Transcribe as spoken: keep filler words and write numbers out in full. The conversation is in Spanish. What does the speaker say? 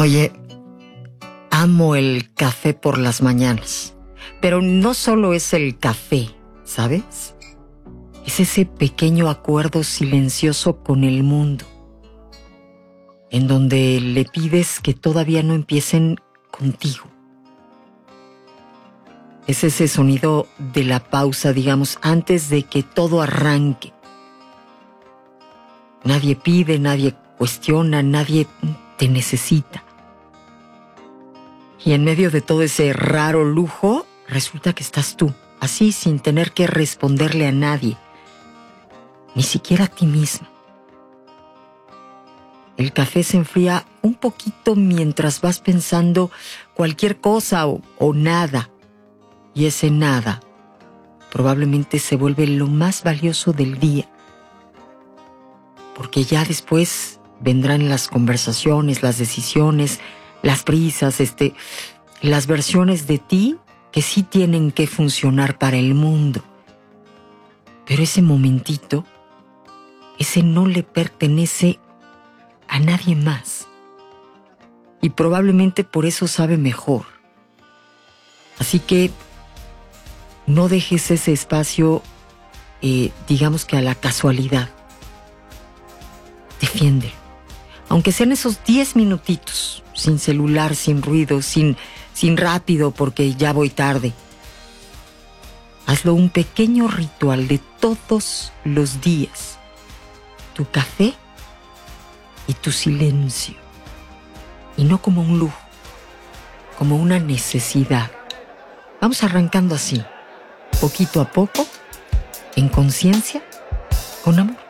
Oye, amo el café por las mañanas, pero no solo es el café, ¿sabes? Es ese pequeño acuerdo silencioso con el mundo, en donde le pides que todavía no empiecen contigo. Es ese sonido de la pausa, digamos, antes de que todo arranque. Nadie pide, nadie cuestiona, nadie te necesita. Y en medio de todo ese raro lujo, resulta que estás tú, así sin tener que responderle a nadie, ni siquiera a ti mismo. El café se enfría un poquito mientras vas pensando cualquier cosa o, o nada. Y ese nada probablemente se vuelve lo más valioso del día. Porque ya después vendrán las conversaciones, las decisiones, las prisas, este, las versiones de ti que sí tienen que funcionar para el mundo. Pero ese momentito, ese no le pertenece a nadie más. Y probablemente por eso sabe mejor. Así que no dejes ese espacio, eh, digamos que a la casualidad. Defiéndelo. Aunque sean esos diez minutitos, sin celular, sin ruido, sin, sin rápido porque ya voy tarde. Hazlo un pequeño ritual de todos los días. Tu café y tu silencio. Y no como un lujo, como una necesidad. Vamos arrancando así, poquito a poco, en conciencia, con amor.